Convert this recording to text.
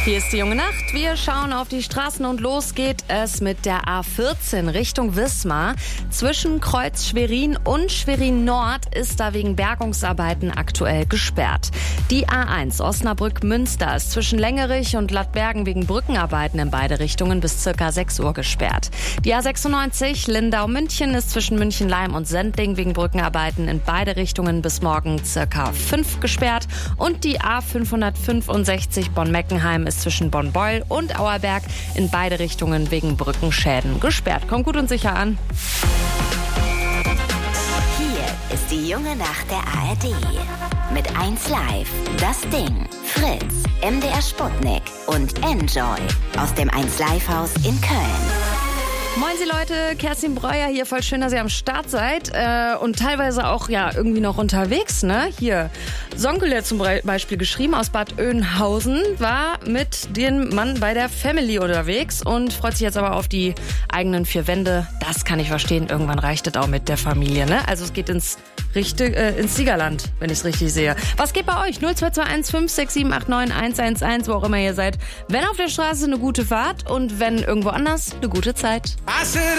Hier ist die junge Nacht. Wir schauen auf die Straßen und los geht es mit der A14 Richtung Wismar. Zwischen Kreuz Schwerin und Schwerin Nord ist da wegen Bergungsarbeiten aktuell gesperrt. Die A1 Osnabrück-Münster ist zwischen Längerich und Lattbergen wegen Brückenarbeiten in beide Richtungen bis ca. 6 Uhr gesperrt. Die A96 Lindau-München ist zwischen München-Leim und Sendling wegen Brückenarbeiten in beide Richtungen bis morgen ca. 5 gesperrt. Und die A565 Bonn-Meckenheim ist zwischen Bonn-Beul und Auerberg in beide Richtungen wegen Brückenschäden gesperrt. Kommt gut und sicher an. Hier ist die junge Nacht der ARD. Mit 1 Live, das Ding, Fritz, MDR Sputnik und Enjoy aus dem 1 Live Haus in Köln. Moin Sie Leute, Kerstin Breuer hier, voll schön, dass ihr am Start seid und teilweise auch ja irgendwie noch unterwegs, ne? Hier, Sonkel hat zum Beispiel geschrieben aus Bad Oeynhausen, war mit dem Mann bei der Family unterwegs und freut sich jetzt aber auf die eigenen 4 Wände. Das kann ich verstehen, irgendwann reicht es auch mit der Familie, ne? Also es geht ins Siegerland, wenn ich es richtig sehe. Was geht bei euch? 0221 567 89 111, wo auch immer ihr seid. Wenn auf der Straße, eine gute Fahrt und wenn irgendwo anders, eine gute Zeit.